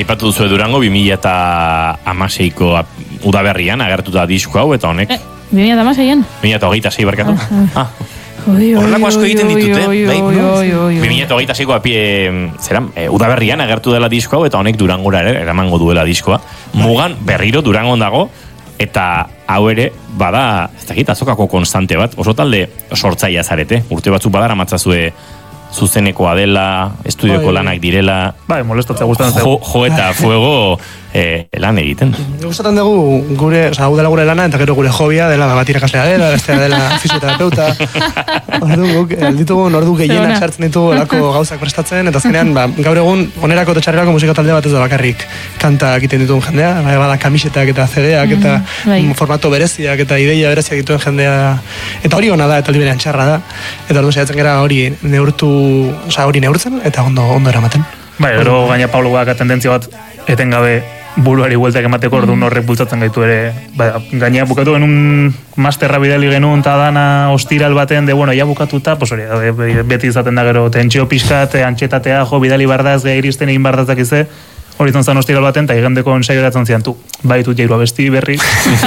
aipatu duzu Durango 2016ko udaberrian agertu da disko hau, eta honek 2016an? 2026 barkatu. Horrelako asko egiten ditute, bai? 2026ko udaberrian agertu dela disko hau, eta honek Durangora eramango duela diskoa. Mugan berriro Durangon dago, eta hau ere, bada, ez dakit, azokako konstante bat, oso talde sortzaia zarete, urte batzuk badara matzazue zuzenekoa dela, estudioko lanak direla, molestatza gustatzen jo eta fuego lan egiten. Gustatzen dugu gure, hau dela gure lana, eta gero gure hobia dela bat irakaslea dela, bestea dela fisioterapeuta. Ditugu ordu gehienak sartzen ditugu olako gauzak prestatzen, eta azkenean gaur egun onerako eta txarrerako musika talde bat ez da bakarrik kanta egiten dituen jendea, bada kamisetak eta CD-ak eta formato bereziak eta ideia bereziak dituen jendea, eta hori ona da, eta liberean txarra da, eta orduan saiatzen gara hori neurtzen, eta ondo eramaten. Bai, gero gaina Pablo Guaka tendentzia bat etengabe buruari bueltak emateko orduan horrek bultzatzen gaitu ere. Gaina bukatu genuen masterra bidali genuen eta dana ostiral baten de, ja bukatuta, pues hori, beti izaten da gero tentsio pixkat, antxetatea, bidali bardaz, iristen egin bardazak ize, hori zontzan ostiral baten, eta igandeko ensaioratzen zian, tu, baitut jairua besti berri.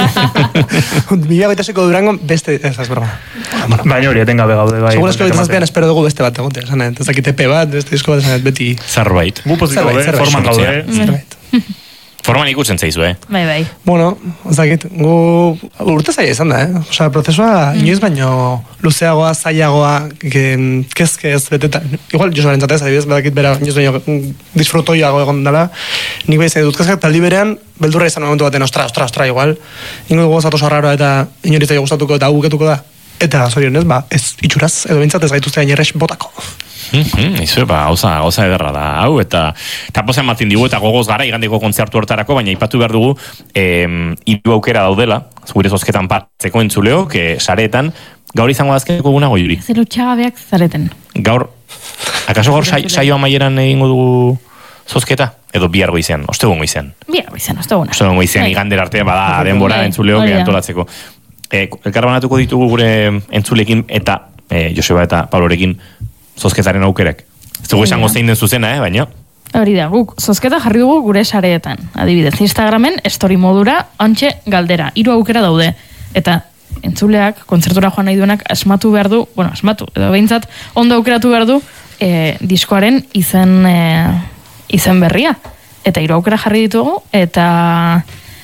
2026ko Durango beste, ez broma. Baina hori, etengabe gaude, bai. Segurazko bitazazpean espero dugu beste bat egote, ez dakit EP bat, beste disko bat, beti... Zerbait. Gu poziko, forman gaude. Zerbait. Forman ikusten zaizu, Bai. Bueno, ez dakit, gu urte zaila izan da, Osea, prozesua inoiz baino luzeagoa, zailagoa, kezke ez betetan. Igual, Josuaren zatez, adibidez, badakit bera inoiz baino disfrutoiago egon dela. Nik bai zain dut kezkak, taldi berean, beldurra izan momentu baten, ostra, igual. Ingo dugu zato sarraroa eta inoritzaio gustatuko eta guketuko da. Eta zorionez, ez itxuraz, edo bintzat ez gaituztea inerrex botako. Izu, gauza ederra da, hau, eta pozen matin digu, eta gogoz gara, igandeko kontzertu hortarako, baina ipatu behar dugu, hiru aukera daudela, gure zozketan partzeko entzuleo, sareetan, gaur izango dazkeneko guna goiuri. Zero txagabeak zareten. Gaur, akaso gaur saio amaieran egingo dugu zozketa? Edo bihar goizean, ostegun goizean? Bihar goizean, ostegun. Ostegun goizean, igander arte, bada denbora entzuleo, antolatzeko. Elkarbanatuko ditugu gure entzulekin, eta Joseba eta Pablorekin zozketaren aukerak. Ez dugu esango zein den zuzena, baina? Hori da, guk zozketa jarri dugu gure sareetan. Adibidez, Instagramen, story modura, ontxe galdera. 3 aukera daude. Eta entzuleak, kontzertura joan nahi duenak, asmatu, edo behintzat, ondo aukeratu behar du, diskoaren izen berria. Eta 3 aukera jarri ditugu, eta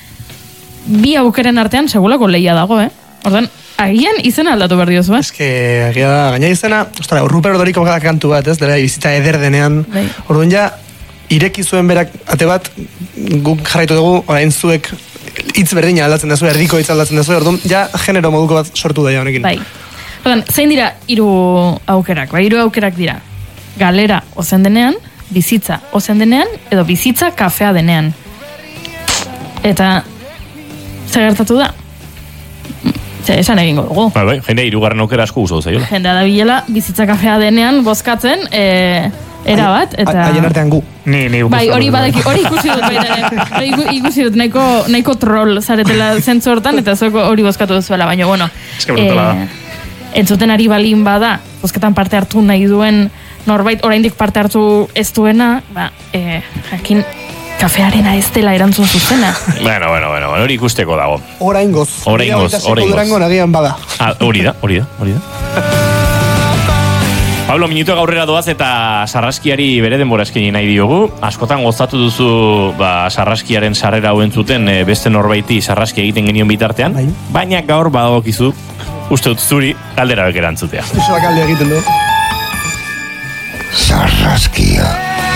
2 aukeren artean segulako lehia dago, Ordan, agian izena aldatu behar diozu, Ez que, agia da, gaina izena, Ruper Odoriko kantu bat, dela bizita eder denean. Orduan ja, ireki zuen berak ate bat, guk jarraitu dugu, orain zuek hitz berdina aldatzen dezu, erdiko hitz aldatzen dezu, orduan ja, genero moduko bat sortu daia honekin. Bai. Ordan, zein dira 3 aukerak? 3 aukerak dira. Galera ozen denean, bizitza ozen denean, edo bizitza kafea denean. Eta, zer gertatu da? Esan egingo dugu. Bai, jende 3 aukera asko guztu zaiola. Jendea da bilela, bizitza kafea denean bozkatzen, era bat, eta... Haien artean gu. Ni bai, hori ikusi dut baita. Ikusi dut, nahiko troll zaretela zentzu hortan, eta zueko hori bozkatu duzuela, baina, bueno... Entzuten ari balin bada, bozketan parte hartu nahi duen norbait, oraindik parte hartu ez duena, jakin... Kafearena ez dela erantzun zuzena. Bueno, hori ikusteko dago. Oraingoz. Durango nagian bada. Hori da. Pablo, minutu gaurrera doaz eta sarraskiari bere denbora eskeni nahi diogu. Askotan gozatu duzu sarraskiaren sarrera hauen zuten beste norbaiti sarraski egiten genion bitartean. Baina gaur badagokizu, uste dut zuri, galdera bekerantzutea. Zuzua galde egiten du. Sarraskia.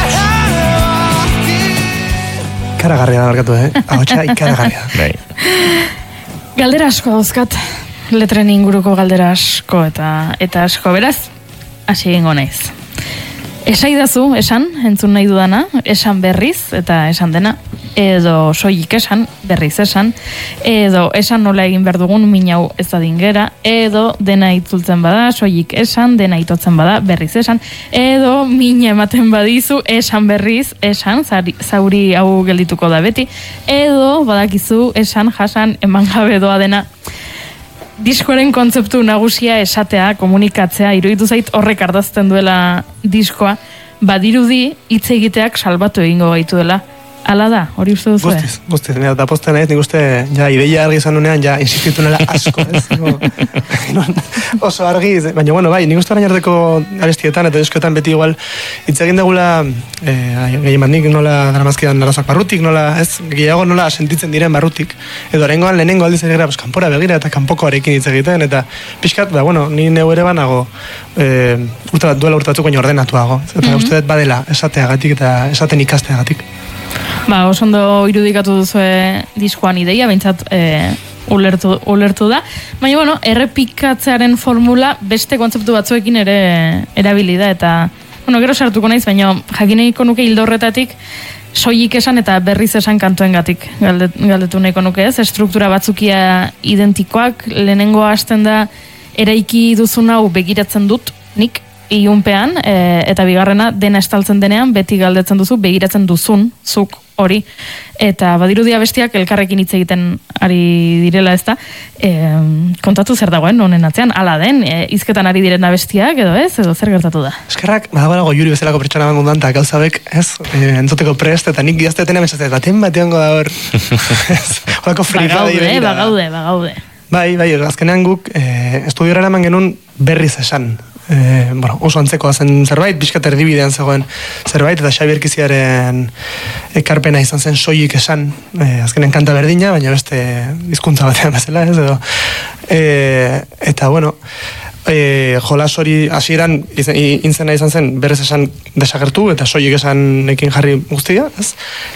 Ikaragarria da barkatu, Ahotsa ikaragarria. Bai. Galdera asko dauzkat, letren inguruko galdera asko eta asko, beraz, hasi egingo naiz. Esaidazu, entzun nahi dudana, esan berriz eta esan dena, edo soilik esan, berriz esan, edo esan nola egin behar dugun minau ez da dingera, edo dena itzultzen bada, soilik esan, dena itotzen bada, berriz esan, edo mina ematen badizu, esan berriz, esan, zauri hau geldituko da beti, edo badakizu, esan, jasan, eman gabe doa dena. Diskoaren kontzeptu nagusia esatea, komunikatzea, iruditu zait horrek ardazten duela diskoa, badirudi hitz egiteak salbatu egingo gaitu dela. Ala da, hori uste duzu? Guztiz, eta posten naiz, nik uste, ja, ideia argi izan nunean, ja, insistitu nela asko, ez? Oso argi, baina, bueno, bai, nik uste orain arteko abestietan eta diskoetan beti igual, hitz egin degula, gehien bat nik nola daramazkidan narazak barrutik, nola, ez, gehiago nola sentitzen diren barrutik, edo orengoan lehenengo aldiz egira, kanpora begira eta kanpokoarekin hitz egiten, eta pixkat, bueno, ni neu ere banago, duela urte batzuk ordenatuago, eta uste dut badela esateagatik eta esaten ikasteagatik. Oso ondo irudikatu duzue diskoan ideia, behintzat ulertu da. Baina, bueno, errepikatzearen formula beste kontzeptu batzuekin ere erabili da, eta, bueno, gero sartuko naiz, baina jakineiko nuke hildo horretatik soilik esan eta berriz esan kantuengatik galdetu nahiko nuke ez, struktura batzukia identikoak, lehenengo hasten da eraiki duzun hau begiratzen dut, nik, ilunpean, eta bigarrena dena estaltzen denean, beti galdetzen duzu, begiratzen duzun, zuk hori, eta badirudia bestiak elkarrekin hitz egiten ari direla ez da, kontatu zer dagoen, honen atzean, ala den, hizketan ari diren bestiak, edo ez, edo zer gertatu da? Eskerrak, badagoelago Juri bezalako pertsona bangundan, eta gauzabek, ez, entzuteko prest, eta nik gaztetena mesazte, baten batean goda hor, holako frikada dira. Bagaude. Bai, azkenean guk, estudiora eraman genuen berriz esan, oso antzekoa zen zerbait, bizkat erdibidean zegoen zerbait, eta Xabi Erkiziaren ekarpena izan zen soilik esan, azkenen kanta berdina, baina beste hizkuntza batean bezala, ez edo. Eta, bueno, jolas hori hasieran intzena izan zen berrez esan desagertu, eta soilik esan ekin jarri guztia, ez?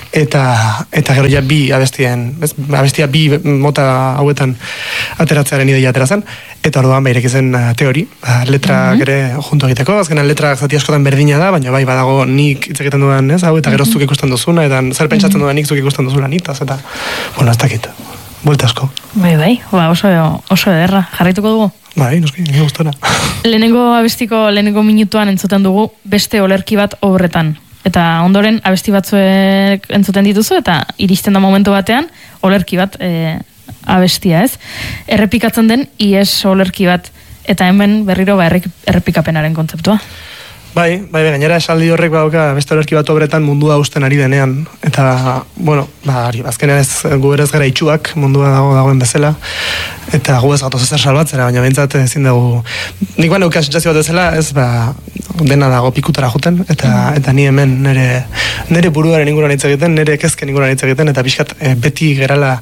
Eta gero ja bi abestia bi mota hauetan ateratzearen ideia ateratzen, eta orduan ireki zen teori, letrak ere junto egiteko, azkenan letrak zati askotan berdina da, baina bai badago nik hitz egiten dudan, ez, hau, eta gero zuk ikusten duzuna, eta zer pentsatzen dudan nik zuk ikusten duzula nitaz, eta, bueno, ez dakit, buelta asko. Bai, oso ederra, jarraituko dugu? Bai, noski, nire gustora. Lehenengo minutuan entzuten dugu beste olerki bat obretan. Eta ondoren abesti batzuek entzuten dituzu, eta iristen da momentu batean olerki bat abestia, ez? Errepikatzen den ies olerki bat, eta hemen berriro errepikapenaren kontzeptua. Bai, gainera esaldi horrek badauka beste olerki bat obretan mundua usten ari denean. Eta, bueno, azkenean gu ere ez gara itxuak mundua dagoen bezala. Eta gu ez gatoz ezer salbatzera, baina behintzat ezin dugu. Nik baina sensazio bat bezala, ez dena dago pikutara juten, eta ni hemen nire buruaren inguruan hitz egiten, nire kezken inguruan hitz egiten, eta pixkat beti gerala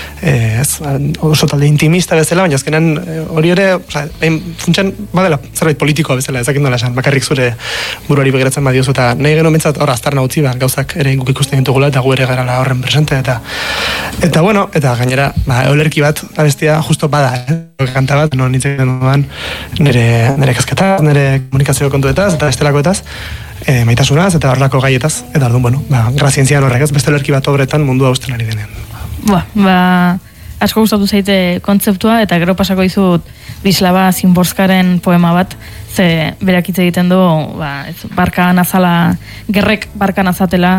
oso talde intimista bezala, baina azkenean hori ere, funtsen badela zerbait politikoa bezala, ezakin dola esan, bakarrik zure buruari begiratzen badiozu, eta nahi genuen bentsat hor aztarna utzi, gauzak ere guk ikusten ditugula, eta gu ere garala horren presente, eta bueno, eta gainera, olerki bat abestia justo bada, kanta bat, non hitz egiten dudan nire kasketas, nire komunikazio kontuetaz, eta bestelakoetaz, maitasunaz, eta horrelako gaietaz, eta orduan, bueno, grazientzian horrek ez, beste olerki bat obretan mundua usten ari denean. Asko gustatu zaite kontzeptua, eta gero pasako dizut Bislava Zimborskaren poema bat, ze berak hitz egiten du, barkan azala, gerrek barkan azatela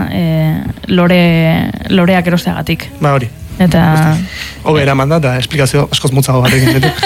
loreak erosteagatik. Hori. Eta... Hobe eraman da, eta esplikazio askoz motzago batekin ditu.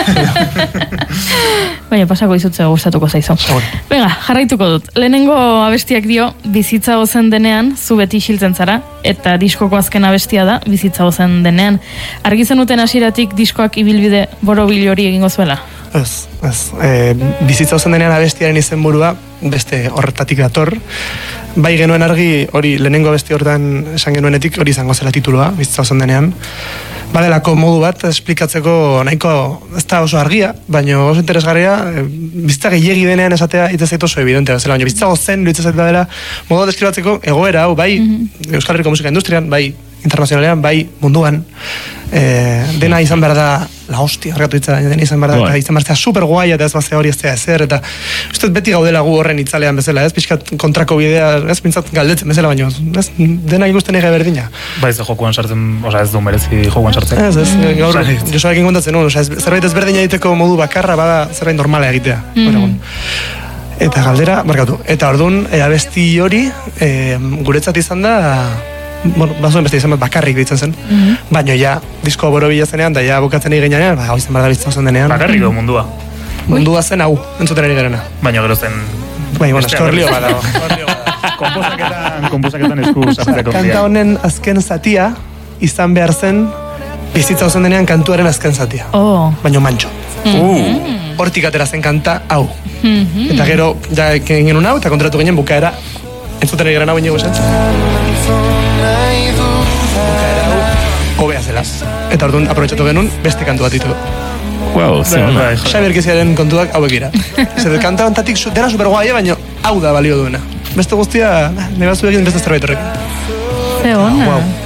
Baina pasako izutze gustatuko zaizu. Venga, jarraituko dut. Lehenengo abestiak dio, bizitza ozen denean, zu beti isiltzen zara, eta diskoko azken abestia da, bizitza ozen denean. Argi zenuten hasieratik diskoak ibilbide borobil hori egingo zuela? Ez. Bizitza ozen denean abestiaren izenburua, beste horretatik dator. Bai genuen argi, hori lehenengo abesti horretan esan genuenetik, hori izango zela titulua, bizitza ozen denean. Badelako modu bat esplikatzeko nahiko ez da oso argia, baina oso interesgarria, bizitza gehiegi denean esatea hitz zait oso evidente bezala, baina bizitza ozen hitz zait dela modu bat eskribatzeko egoera hau, bai Euskal Herriko musika industrian, bai internazionalean, bai munduan, dena izan behar da la hostia, argatu hitza, dena izan behar da, izan behar da super guai, eta ez bazea hori ez da ezer, eta uste beti gaudela gu horren itzalean bezala, ez pixkat kontrako bidea, ez pintzat galdetzen bezala, baina ez dena ikusten ege berdina. Ba ez jokuan sartzen, oza ez du merezi jokuan sartzen. Ez, gaur, Josuarekin kontatzen nuen, zerbait ezberdina egiteko modu bakarra bada zerbait normala egitea. Eta galdera, markatu, eta orduan, abesti hori, guretzat izan da, bueno, bazuen beste izan bat bakarrik ditzen zen, baina ja, disko borobila zenean, da ja bukatzen egin gainean, hau izan behar da bizitza ozen denean. Bakarrik do mundua. Mundua zen hau, entzuten ari garena. Baina gero zen... Bai, bueno, eskorlio bada. Komposaketan esku sartzeko. Kanta honen azken zatia izan behar zen bizitza ozen denean kantuaren azken zatia. Baina mantxo. Hortik atera zen kanta hau. Eta gero, ja egin genuen hau, eta kontratu ginen bukaera entzuten egaren hau inigo esan. Bukaera hau, hobea zela. Eta orduan, aprobetxatu genuen, beste kantu bat ditu. Wow, zena. Xabier Kiziaren kontuak hauek dira. Zer, kanta hontatik dena superguaia, baina hau da balio duena. Beste guztia, nahi batzu egin beste zerbait horrekin. Ze ona.